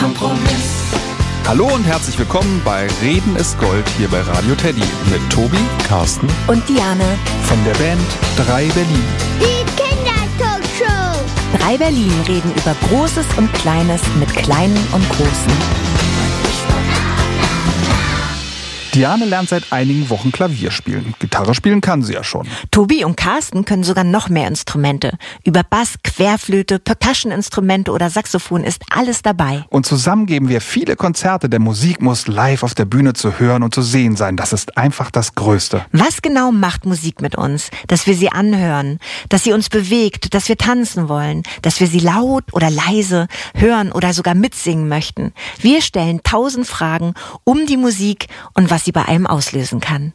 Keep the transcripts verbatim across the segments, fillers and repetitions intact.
Kompromiss. Hallo und herzlich willkommen bei Reden ist Gold hier bei Radio Teddy mit Tobi, Carsten und Diane von der Band drei Berlin. Die Kindertalkshow. drei Berlin reden über Großes und Kleines mit Kleinen und Großen. Diane lernt seit einigen Wochen Klavier spielen. Gitarre spielen kann sie ja schon. Tobi und Carsten können sogar noch mehr Instrumente. Über Bass, Querflöte, Percussion-Instrumente oder Saxophon ist alles dabei. Und zusammen geben wir viele Konzerte. Der Musik muss live auf der Bühne zu hören und zu sehen sein. Das ist einfach das Größte. Was genau macht Musik mit uns? Dass wir sie anhören, dass sie uns bewegt, dass wir tanzen wollen, dass wir sie laut oder leise hören oder sogar mitsingen möchten. Wir stellen tausend Fragen um die Musik und was sie bei einem auslösen kann.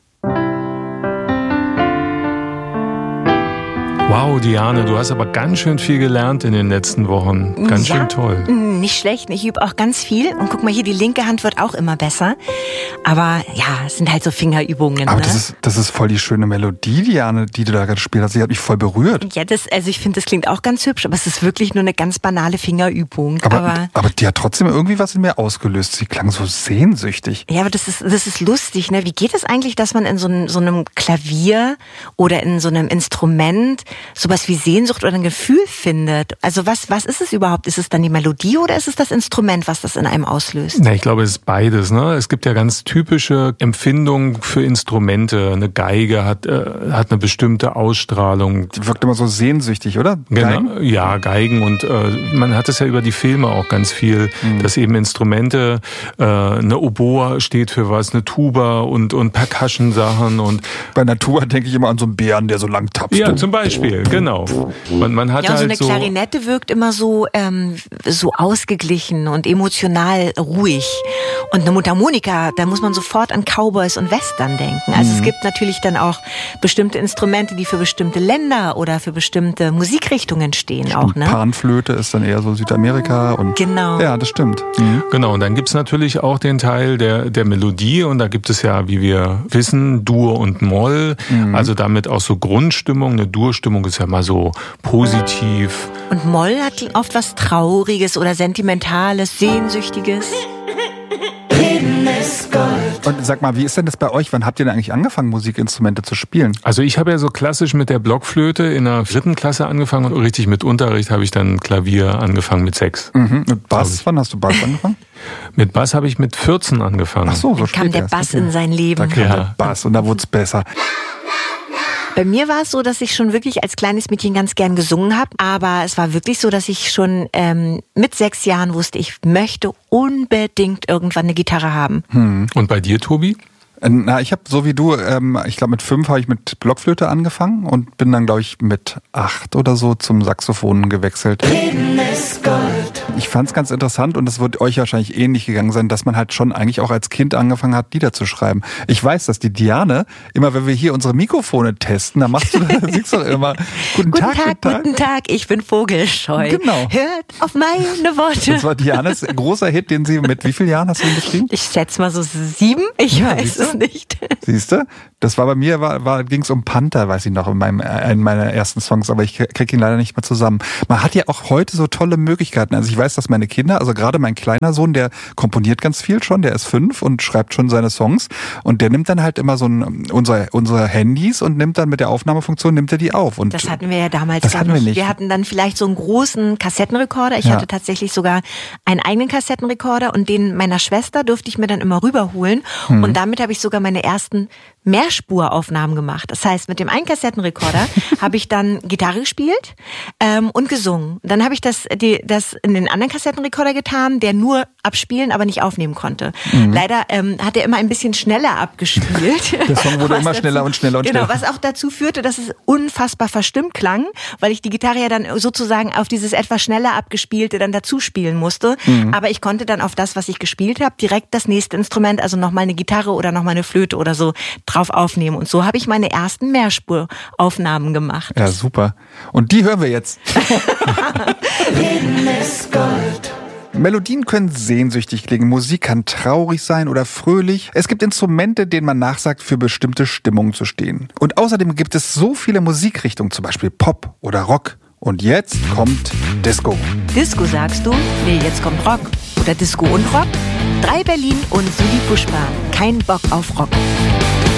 Wow, Diane, du hast aber ganz schön viel gelernt in den letzten Wochen. Ganz ja, schön toll. Nicht schlecht. Ich übe auch ganz viel. Und guck mal hier, die linke Hand wird auch immer besser. Aber ja, es sind halt so Fingerübungen. Aber ne? das ist, das ist voll die schöne Melodie, Diane, die du da gerade gespielt hast. Sie hat mich voll berührt. Ja, das, also ich finde, das klingt auch ganz hübsch, aber es ist wirklich nur eine ganz banale Fingerübung. Aber, aber, aber die hat trotzdem irgendwie was in mir ausgelöst. Sie klang so sehnsüchtig. Ja, aber das ist, das ist lustig, ne? Wie geht es eigentlich, dass man in so einem, so einem Klavier oder in so einem Instrument sowas wie Sehnsucht oder ein Gefühl findet? Also was, was ist es überhaupt? Ist es dann die Melodie oder ist es das Instrument, was das in einem auslöst? Na, ich glaube, es ist beides. Ne? Es gibt ja ganz typische Empfindungen für Instrumente. Eine Geige hat, äh, hat eine bestimmte Ausstrahlung. Die wirkt immer so sehnsüchtig, oder? Genau, Geigen? Ja, Geigen. Und äh, man hat es ja über die Filme auch ganz viel, mhm. dass eben Instrumente, äh, eine Oboe steht für was, eine Tuba und, und Percussion-Sachen. Und bei einer Tuba denke ich immer an so einen Bären, der so lang tapst. Ja, zum Beispiel, genau. Man, man hat ja, und so halt eine so Klarinette wirkt immer so, ähm, so ausgeglichen und emotional ruhig. Und eine Mundharmonika, da muss man sofort an Cowboys und Western denken. Also mhm. es gibt natürlich dann auch bestimmte Instrumente, die für bestimmte Länder oder für bestimmte Musikrichtungen stehen. Stimmt, auch, ne? Panflöte ist dann eher so Südamerika. Und genau. Ja, das stimmt. Mhm. Genau, und dann gibt's natürlich auch den Teil der, der Melodie. Und da gibt es ja, wie wir wissen, Dur und Moll. Mhm. Also damit auch so Grundstimmung. Eine Durstimmung ist ja mal so positiv. Und Moll hat oft was Trauriges oder Sentimentales, Sehnsüchtiges. Reden ist Gold. Und sag mal, wie ist denn das bei euch? Wann habt ihr denn eigentlich angefangen, Musikinstrumente zu spielen? Also ich habe ja so klassisch mit der Blockflöte in der dritten Klasse angefangen und richtig mit Unterricht habe ich dann Klavier angefangen mit sechs. Mhm. Mit Bass? Wann hast du Bass angefangen? Mit Bass habe ich mit vierzehn angefangen. Ach so, so da kam der erst. Bass in sein Leben. Da kam ja. der Bass und da wurde es besser. Bei mir war es so, dass ich schon wirklich als kleines Mädchen ganz gern gesungen habe, aber es war wirklich so, dass ich schon ähm, mit sechs Jahren wusste, ich möchte unbedingt irgendwann eine Gitarre haben. Hm. Und bei dir, Tobi? Na, ich habe so wie du, ähm, ich glaube mit fünf habe ich mit Blockflöte angefangen und bin dann, glaube ich, mit acht oder so zum Saxophon gewechselt. Reden ist Gold. Ich fand es ganz interessant und es wird euch wahrscheinlich ähnlich gegangen sein, dass man halt schon eigentlich auch als Kind angefangen hat, Lieder zu schreiben. Ich weiß, dass die Diane, immer wenn wir hier unsere Mikrofone testen, dann machst du, dann singst du immer Guten, Guten Tag, Tag, guten Tag, guten Tag, ich bin vogelscheu. Genau. Hört auf meine Worte. Das war Dianes großer Hit, den sie mit wie vielen Jahren hast du ihn geschrieben? Ich schätze mal so sieben, ich Ja, weiß siehst du? es nicht. Siehst du? Das war bei mir, war, war, ging es um Panther, weiß ich noch, in, meinem, in meiner ersten Songs, aber ich kriege ihn leider nicht mehr zusammen. Man hat ja auch heute so tolle Möglichkeiten. Also ich weiß, dass meine Kinder, also gerade mein kleiner Sohn, der komponiert ganz viel schon, der ist fünf und schreibt schon seine Songs und der nimmt dann halt immer so ein, unsere, unsere Handys und nimmt dann mit der Aufnahmefunktion, nimmt er die auf. Und Das hatten wir ja damals das gar hatten wir nicht. Wir hatten dann vielleicht so einen großen Kassettenrekorder. Ich Ja. hatte tatsächlich sogar einen eigenen Kassettenrekorder und den meiner Schwester durfte ich mir dann immer rüberholen. Hm. Und damit habe ich sogar meine ersten Mehrspuraufnahmen gemacht. Das heißt, mit dem einen Kassettenrekorder habe ich dann Gitarre gespielt ähm, und gesungen. Dann habe ich das, die, das in den anderen Kassettenrekorder getan, der nur abspielen, aber nicht aufnehmen konnte. Mhm. Leider ähm, hat er immer ein bisschen schneller abgespielt. Der Song wurde Was immer dazu, schneller und schneller und genau, schneller. was auch dazu führte, dass es unfassbar verstimmt klang, weil ich die Gitarre ja dann sozusagen auf dieses etwas schneller abgespielte dann dazu spielen musste. Mhm. Aber ich konnte dann auf das, was ich gespielt habe, direkt das nächste Instrument, also nochmal eine Gitarre oder nochmal eine Flöte oder so, drauf aufnehmen. Und so habe ich meine ersten Mehrspuraufnahmen gemacht. Ja, super. Und die hören wir jetzt. Reden ist Gold. Melodien können sehnsüchtig klingen, Musik kann traurig sein oder fröhlich. Es gibt Instrumente, denen man nachsagt, für bestimmte Stimmungen zu stehen. Und außerdem gibt es so viele Musikrichtungen, zum Beispiel Pop oder Rock. Und jetzt kommt Disco. Disco sagst du? Nee, jetzt kommt Rock. Oder Disco und Rock? Drei Berlin und Sudi Pushpa. Kein Bock auf Rock.